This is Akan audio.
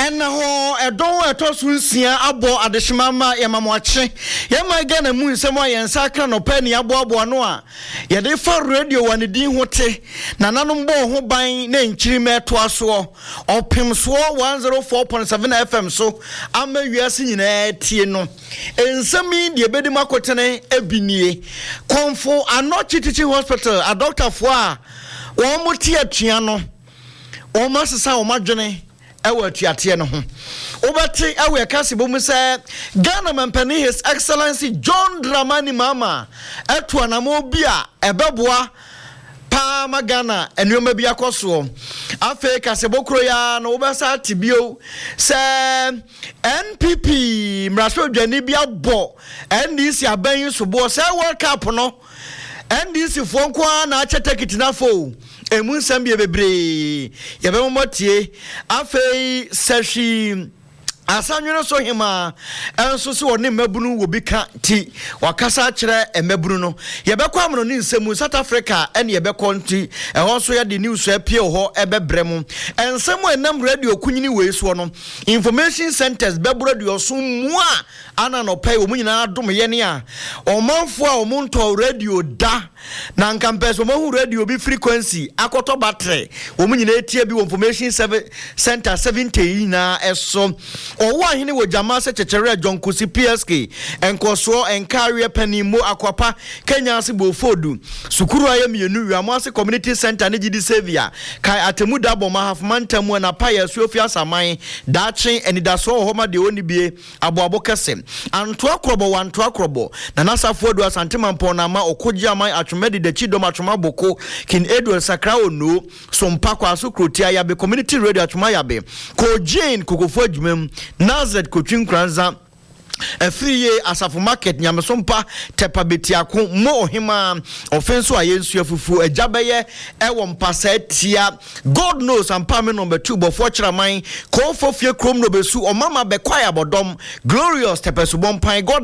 And ho don't tosunsia abo adeshimama ya mamwache ya magana mu nsemo ya nsakra no pani abo no a ye de fa radio wane din hote na nanom bo ho ban na nchiri meto aso opim so 104.7 FM so ama wiase nyina tie no ensemi de bedi makotene ebinie konfo anochi teaching hospital a doctor fo a wo moti atua no o masesa o madwene ewa atuate no ho obati ewe kasebo mu se Ghana mampani His Excellency John Dramani Mahama eto anamo bia ebeboa pa magana enuoma bia koso afa kasebo kro ya no obasa tibio se NPP mraso dwani bia bo NDC aban so bo se World Cup no NDC fo nko na achete kitinafo emu sambie bebre ye be momotie afei sashi asanwene so hima enso se woni mabunu wo bi ka ti wakasa kire emabunu no ye be kwa amno ni nsemu South Africa ene ye be konti ehon so ye de news apie ho ebebrem ensemu enam radio kunyini we so no information centers be radio so mu a ana no pai wo nyina adom ye ne a omanfo a omonto radio da na nkampes omahu radio bi frequency akoto battery wo nyina etie bi information center 70 na eso owo ahene wo jama se chechere John Kusi PSK enkoso enkarie panimo akwapa Kenya ase bofodu sukuru aye mienu wiamase community center ne gidi sevia kai atemu dabo mahafmantamu na paya suofia saman dachen enidaso homa de oni bie aboabo kese anto akrobo na nasafo do asantema mpona ma okoji aman atwomedi de chidom atwoma boko kin Edward Sakra ono sompa kwa sukrotia ya be community radio atwoma ya be ko Jane kokofo adwumam Nazet Kotwin Kranza Free Asafo Market Nyamesompa Tepa Betiako Mo Hima Offenso Ayensu Fufu Ejabeye Ewo Mpasa Tia God knows I'm palming number 2 but fortune mine call for fear chrome no besu or mama be kwaya bodom glorious Tepa Subon Pine God